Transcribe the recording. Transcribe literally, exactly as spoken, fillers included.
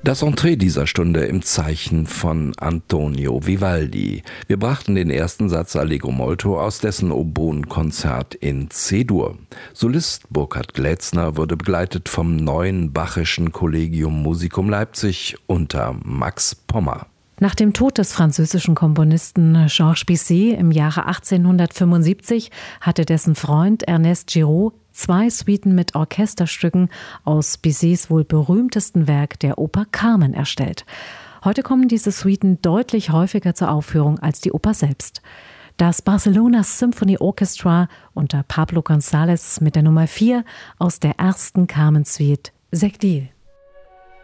Das Entree dieser Stunde im Zeichen von Antonio Vivaldi. Wir brachten den ersten Satz Allegro molto aus dessen Oboenkonzert in C-Dur. Solist Burkhard Glätzner wurde begleitet vom neuen Bachischen Collegium Musicum Leipzig unter Max Pommer. Nach dem Tod des französischen Komponisten Georges Bizet im Jahre achtzehnhundertfünfundsiebzig hatte dessen Freund Ernest Giraud zwei Suiten mit Orchesterstücken aus Bizets wohl berühmtesten Werk, der Oper Carmen, erstellt. Heute kommen diese Suiten deutlich häufiger zur Aufführung als die Oper selbst. Das Barcelona Symphony Orchestra unter Pablo González mit der Nummer vier aus der ersten Carmen-Suite Seguidille.